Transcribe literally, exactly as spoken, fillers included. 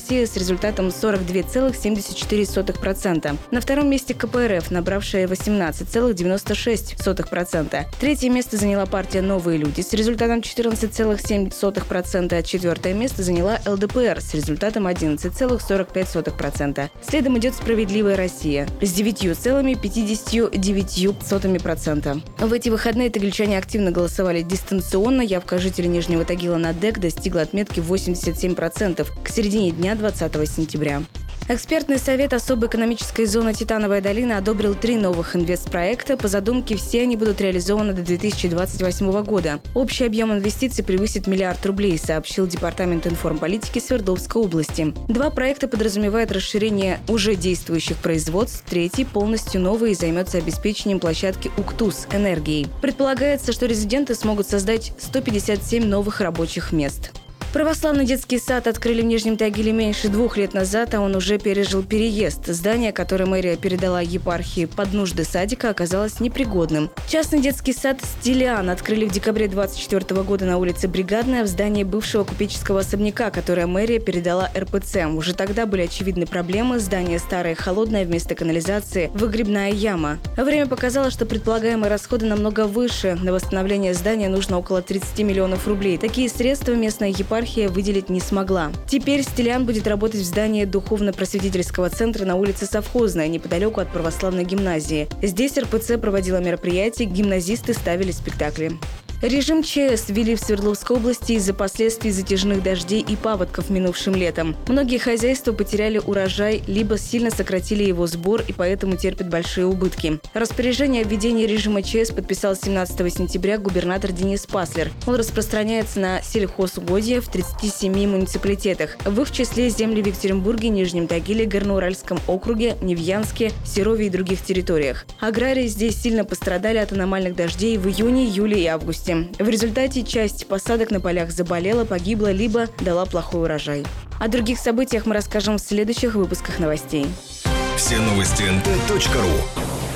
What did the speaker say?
Россия с результатом сорок два целых семьдесят четыре сотых процента. На втором месте ка пэ эр эф, набравшая восемнадцать целых девяносто шесть сотых процента. Третье место заняла партия «Новые люди» с результатом четырнадцать целых семь сотых процента. Четвертое место заняла эл дэ пэ эр с результатом одиннадцать целых сорок пять сотых процента. Следом идет «Справедливая Россия» с девять целых пятьдесят девять сотых процента. В эти выходные тагильчане активно голосовали дистанционно. Явка жителей Нижнего Тагила на ДЭК достигла отметки восемьдесят семь процентов к середине дня двадцатого сентября. Экспертный совет особой экономической зоны «Титановая долина» одобрил три новых инвестпроекта. По задумке, все они будут реализованы до две тысячи двадцать восьмого года. Общий объем инвестиций превысит миллиард рублей, сообщил Департамент информполитики Свердловской области. Два проекта подразумевают расширение уже действующих производств. Третий полностью новый и займется обеспечением площадки «Уктус» энергией. Предполагается, что резиденты смогут создать сто пятьдесят семь новых рабочих мест. Православный детский сад открыли в Нижнем Тагиле меньше двух лет назад, а он уже пережил переезд. Здание, которое мэрия передала епархии под нужды садика, оказалось непригодным. Частный детский сад «Стилиан» открыли в декабре двадцать четвёртого года на улице Бригадная в здании бывшего купеческого особняка, которое мэрия передала эр пэ цэ. Уже тогда были очевидны проблемы. Здание старое и холодное, вместо канализации – выгребная яма. Время показало, что предполагаемые расходы намного выше. На восстановление здания нужно около тридцати миллионов рублей. Такие средства местная епархия выделить не смогла. Теперь «Стилиан» будет работать в здании духовно-просветительского центра на улице Совхозная, неподалеку от православной гимназии. Здесь эр пэ цэ проводила мероприятия, гимназисты ставили спектакли. Режим че эс ввели в Свердловской области из-за последствий затяжных дождей и паводков минувшим летом. Многие хозяйства потеряли урожай, либо сильно сократили его сбор и поэтому терпят большие убытки. Распоряжение о введении режима че эс подписал семнадцатого сентября губернатор Денис Паслер. Он распространяется на сельхозугодья в тридцати семи муниципалитетах. В их числе земли в Екатеринбурге, Нижнем Тагиле, Горноуральском округе, Невьянске, Серове и других территориях. Аграрии здесь сильно пострадали от аномальных дождей в июне, июле и августе. В результате часть посадок на полях заболела, погибла, либо дала плохой урожай. О других событиях мы расскажем в следующих выпусках новостей. Все новости эн тэ точка ру.